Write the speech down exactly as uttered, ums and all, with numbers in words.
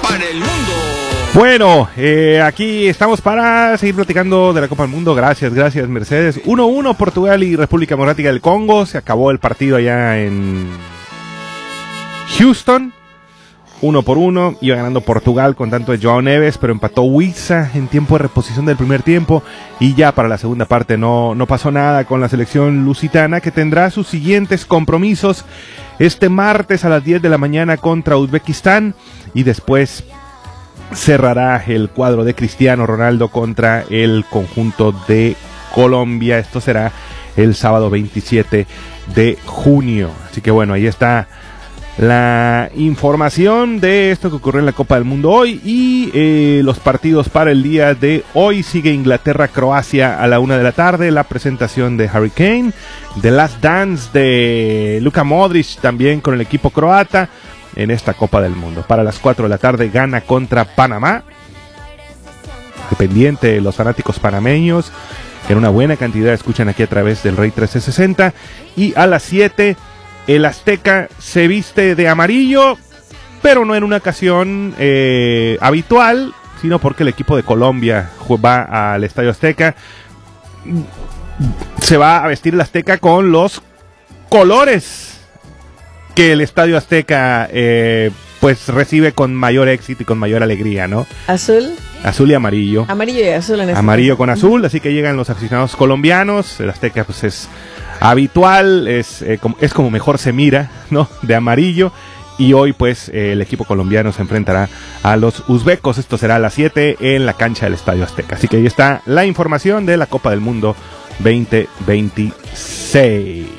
para el mundo. Bueno, eh, aquí estamos para seguir platicando de la Copa del Mundo. Gracias, gracias Mercedes. uno uno Portugal y República Democrática del Congo. Se acabó el partido allá en Houston. Uno por uno, iba ganando Portugal con tanto de João Neves, pero empató Wissa en tiempo de reposición del primer tiempo, y ya para la segunda parte no, no pasó nada con la selección lusitana, que tendrá sus siguientes compromisos este martes a las diez de la mañana contra Uzbekistán, y después cerrará el cuadro de Cristiano Ronaldo contra el conjunto de Colombia. Esto será el sábado veintisiete de junio, así que bueno, ahí está la información de esto que ocurrió en la Copa del Mundo hoy. Y eh, los partidos para el día de hoy: sigue Inglaterra-Croacia a la una de la tarde, la presentación de Harry Kane, The Last Dance de Luka Modric también con el equipo croata en esta Copa del Mundo. Para las cuatro de la tarde, Ghana contra Panamá, pendiente de los fanáticos panameños, que en una buena cantidad escuchan aquí a través del Rey trece sesenta. Y a las siete, el Azteca se viste de amarillo, pero no en una ocasión eh, habitual, sino porque el equipo de Colombia va al Estadio Azteca. Se va a vestir el Azteca con los colores que el Estadio Azteca eh, pues recibe con mayor éxito y con mayor alegría, ¿no? Azul. Azul y amarillo. Amarillo y azul en este Amarillo caso. con azul, así que llegan los aficionados colombianos. El Azteca pues es habitual, es, eh, como, es como mejor se mira, ¿no? De amarillo. Y hoy pues eh, el equipo colombiano se enfrentará a los uzbecos. Esto será a las siete en la cancha del Estadio Azteca. Así que ahí está la información de la Copa del Mundo veinte veintiséis.